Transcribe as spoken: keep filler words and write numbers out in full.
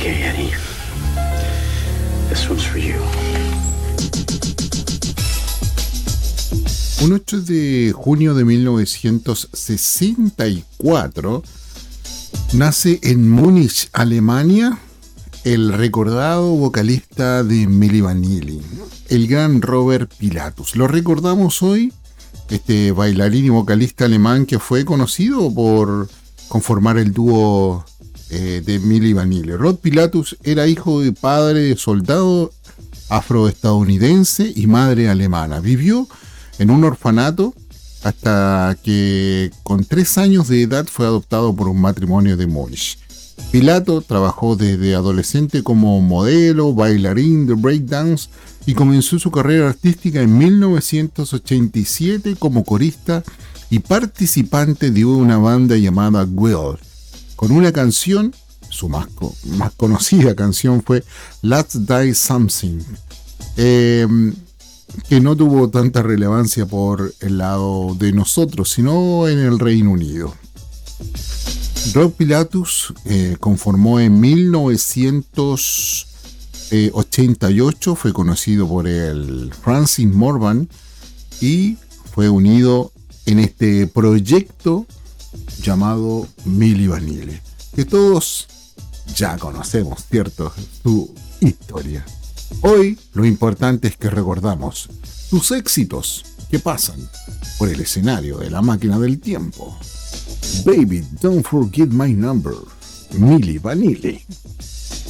Okay, Eddie. This one's for you. Un ocho de junio de mil novecientos sesenta y cuatro nace en Múnich, Alemania, el recordado vocalista de Milli Vanilli, el gran Robert Pilatus. Lo recordamos hoy, este bailarín y vocalista alemán que fue conocido por conformar el dúo eh, de Milli Vanilli. Rod Pilatus era hijo de padre de soldado afroestadounidense y madre alemana. Vivió en un orfanato hasta que con tres años de edad fue adoptado por un matrimonio de Múnich. Pilato trabajó desde adolescente como modelo, bailarín de breakdance y comenzó su carrera artística en mil novecientos ochenta y siete como corista y participante de una banda llamada Will, con una canción, su más, co- más conocida canción fue Let's Die Something, eh, que no tuvo tanta relevancia por el lado de nosotros, sino en el Reino Unido. Rod Pilatus eh, conformó en mil novecientos ochenta y ocho, fue conocido por el Francis Morvan y fue unido en este proyecto llamado Milli Vanilli, que todos ya conocemos, ¿cierto? Su historia. Hoy lo importante es que recordamos sus éxitos que pasan por el escenario de la máquina del tiempo. Baby, don't forget my number. Milli Vanilli.